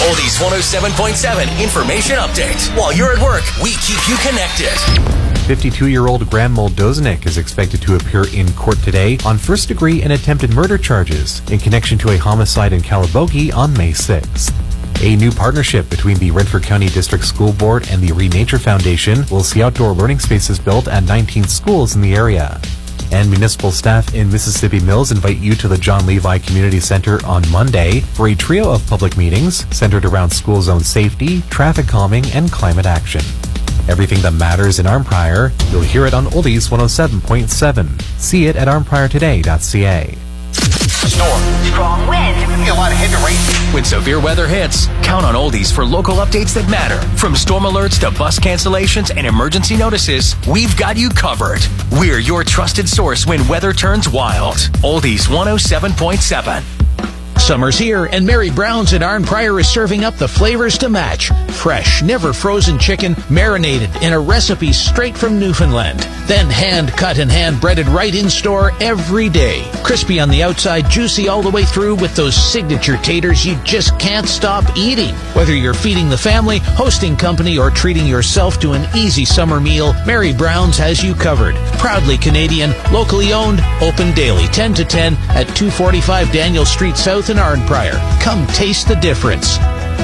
Oldies 107.7 information update. While you're at work, we keep you connected. 52-year-old Graham Moldoznik is expected to appear in court today on first-degree and attempted murder charges in connection to a homicide in Calabogie on May 6th. A new partnership between the Renfrew County District School Board and the Renature Foundation will see outdoor learning spaces built at 19 schools in the area. And municipal staff in Mississippi Mills invite you to the John Levi Community Center on Monday for a trio of public meetings centered around school zone safety, traffic calming, and climate action. Everything that matters in Arnprior, you'll hear it on Oldies 107.7. See it at arnpriortoday.ca. Storm. Strong wind. A lot of heavy rain. When severe weather hits, count on Oldies for local updates that matter. From storm alerts to bus cancellations and emergency notices, we've got you covered. We're your trusted source when weather turns wild. Oldies 107.7. Summer's here, and Mary Brown's in Arnprior is serving up the flavors to match. Fresh, never frozen chicken, marinated in a recipe straight from Newfoundland. Then hand-cut and hand-breaded right in store every day. Crispy on the outside, juicy all the way through with those signature taters you just can't stop eating. Whether you're feeding the family, hosting company, or treating yourself to an easy summer meal, Mary Brown's has you covered. Proudly Canadian, locally owned, open daily 10 to 10 at 245 Daniel Street South in Arnprior. Come taste the difference.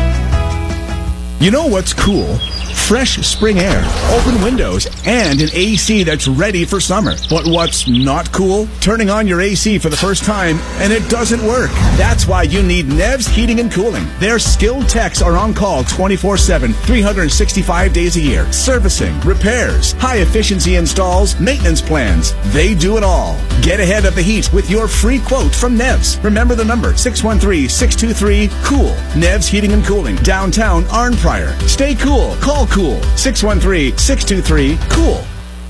You know what's cool? Fresh spring air, open windows, and an AC that's ready for summer. But what's not cool? Turning on your AC for the first time and it doesn't work. That's why you need Nev's Heating and Cooling. Their skilled techs are on call 24/7, 365 days a year. Servicing, repairs, high-efficiency installs, maintenance plans. They do it all. Get ahead of the heat with your free quote from Nev's. Remember the number, 613-623-COOL. Nev's Heating and Cooling, downtown Arnprior. Stay cool. Call COOL. 613-623-COOL.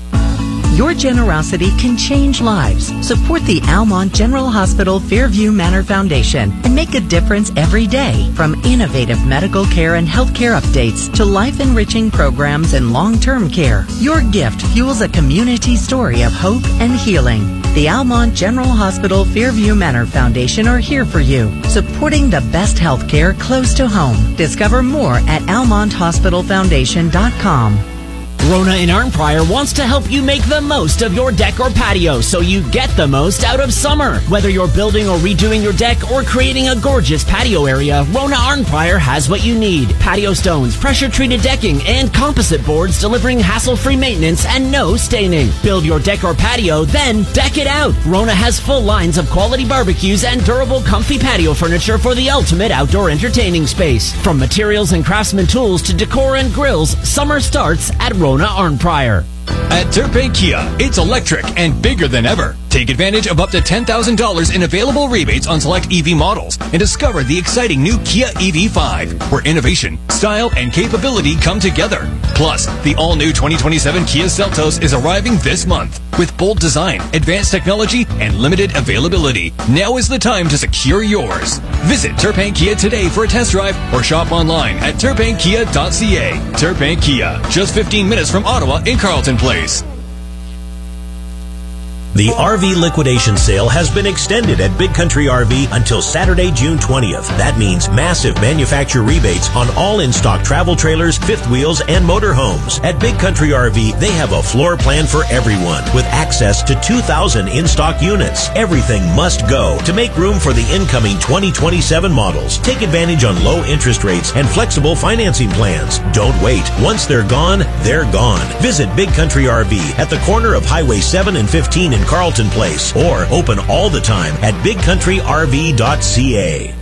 Your generosity can change lives. Support the Almont General Hospital Fairview Manor Foundation and make a difference every day. From innovative medical care and healthcare updates to life-enriching programs and long-term care, your gift fuels a community story of hope and healing. The Almont General Hospital Fairview Manor Foundation are here for you, supporting the best healthcare close to home. Discover more at almonthospitalfoundation.com. Rona in Arnprior wants to help you make the most of your deck or patio so you get the most out of summer. Whether you're building or redoing your deck or creating a gorgeous patio area, Rona Arnprior has what you need. Patio stones, pressure-treated decking, and composite boards delivering hassle-free maintenance and no staining. Build your deck or patio, then deck it out. Rona has full lines of quality barbecues and durable, comfy patio furniture for the ultimate outdoor entertaining space. From materials and craftsman tools to decor and grills, summer starts at Rona Arnprior. At Turpay Kia, it's electric and bigger than ever. Take advantage of up to $10,000 in available rebates on select EV models and discover the exciting new Kia EV5, where innovation, style, and capability come together. Plus, the all-new 2027 Kia Seltos is arriving this month with bold design, advanced technology, and limited availability. Now is the time to secure yours. Visit Turpay Kia today for a test drive or shop online at turpaykia.ca. Turpay Kia, just 15 minutes from Ottawa in Carleton Place. The RV liquidation sale has been extended at Big Country RV until Saturday, June 20th. That means massive manufacturer rebates on all in-stock travel trailers, fifth wheels, and motorhomes. At Big Country RV, they have a floor plan for everyone with access to 2,000 in-stock units. Everything must go to make room for the incoming 2027 models. Take advantage on low interest rates and flexible financing plans. Don't wait. Once they're gone, they're gone. Visit Big Country RV at the corner of Highway 7 and 15 in Carleton Place, or open all the time at bigcountryrv.ca.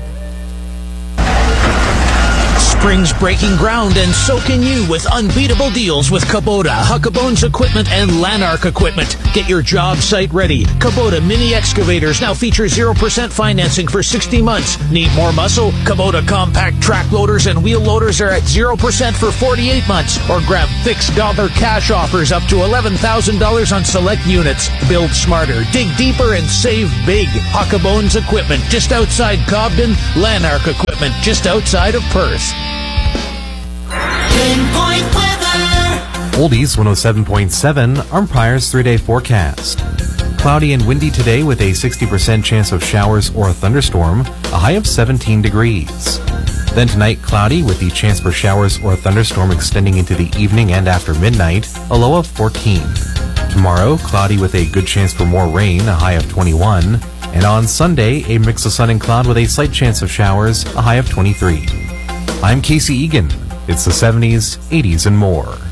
Spring's breaking ground, and so can you with unbeatable deals with Kubota, Huckabones Equipment, and Lanark Equipment. Get your job site ready. Kubota mini excavators now feature 0% financing for 60 months. Need more muscle? Kubota compact track loaders and wheel loaders are at 0% for 48 months. Or grab fixed dollar cash offers up to $11,000 on select units. Build smarter, dig deeper, and save big. Huckabones Equipment just outside Cobden. Lanark Equipment just outside of Perth. Pinpoint weather. Oldies 107.7, Arnprior's 3-day forecast. Cloudy and windy today with a 60% chance of showers or a thunderstorm, a high of 17 degrees. Then tonight, cloudy with the chance for showers or thunderstorm extending into the evening and after midnight, a low of 14. Tomorrow, cloudy with a good chance for more rain, a high of 21. And on Sunday, a mix of sun and cloud with a slight chance of showers, a high of 23. I'm Casey Egan. It's the 70s, 80s, and more.